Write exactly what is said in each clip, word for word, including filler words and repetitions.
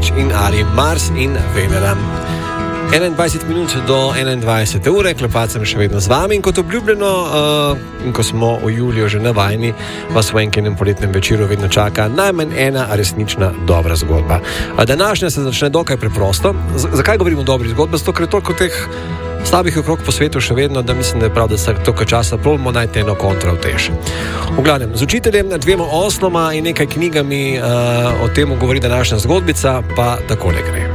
Beach in Ari, Mars in Venera. enaindvajset minut do enaindvajsete ure, Klepac sem še vedno z vami in kot obljubljeno, uh, in ko smo v juliju že navajeni, vas v enkinem poletnem večeru vedno čaka najmanj ena resnična dobra zgodba. Uh, današnja se začne dokaj preprosto. Z- zakaj govorimo o dobri zgodbi? Zato, ker je toliko teh slabih okrog po svetu še vedno, da mislim, da je prav, da se toliko časa probamo najti eno kontrautež. V glavnem, z učiteljem, dvema osloma in nekaj knjigami uh, o tem govori današnja zgodbica, pa takole gre.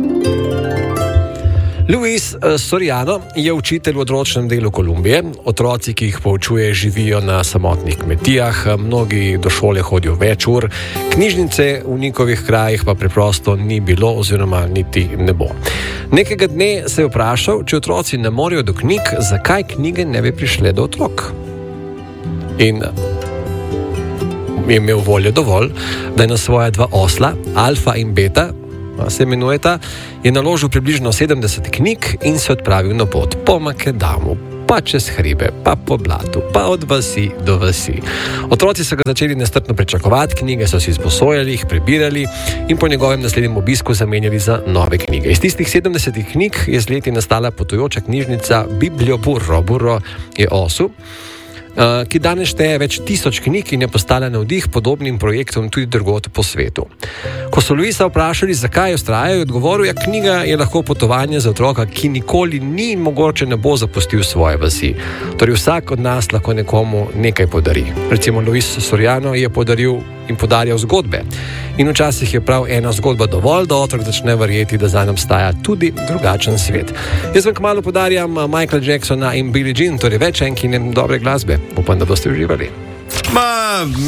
Luis Soriano je učitelj v odročnem delu Kolumbije. Otroci, ki jih poučuje, živijo na samotnih kmetijah, mnogi do šole hodijo več ur, knjižnice v njihovih krajih pa preprosto ni bilo oziroma niti ne bo. Nekega dne se je vprašal, če otroci ne morejo do knjig, zakaj knjige ne bi prišle do otrok. In je imel volje dovolj, da je na svoja dva osla, Alfa in Beta, se imenujeta, je naložil približno sedemdeset knjig in se odpravil na pot po Makedamu, pa čez hribe, pa po blatu, pa od vasi do vasi. Otroci so ga začeli nestrpno pričakovati, knjige so si izposojali, jih prebirali in po njegovem naslednjem obisku zamenjali za nove knjige. Iz tistih sedemdesetih knjig je z leti nastala potujoča knjižnica Biblioburro, burro je osu, ki danes šteje več tisoč knjig in je postala navdih podobnim projektom tudi drugod po svetu. Ko so Luisa vprašali, zakaj vztraja, je odgovoril, ja, knjiga je lahko potovanje za otroka, ki nikoli ni in mogoče ne bo zapustil svoje vasi. Torej vsak od nas lahko nekomu nekaj podari. Recimo Luis Soriano je podaril in podarjal zgodbe. In včasih je prav ena zgodba dovolj, da otrok začne verjeti, da zanj obstaja tudi drugačen svet. Jaz vam kmalu podarjam Michaela Jacksona in Billie Jean, torej več enkinem dobre glasbe. Upam, da boste uživali. Ma,